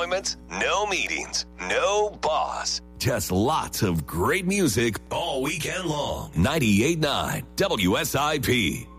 appointments, no meetings, no boss. Just lots of great music all weekend long. 98.9 WSIP.